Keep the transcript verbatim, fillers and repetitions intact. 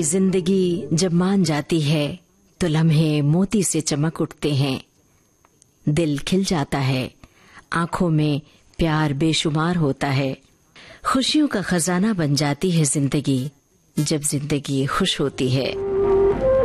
जिंदगी जब मान जाती है तो लम्हे मोती से चमक उठते हैं। दिल खिल जाता है, आंखों में प्यार बेशुमार होता है। खुशियों का खजाना बन जाती है जिंदगी जब जिंदगी खुश होती है।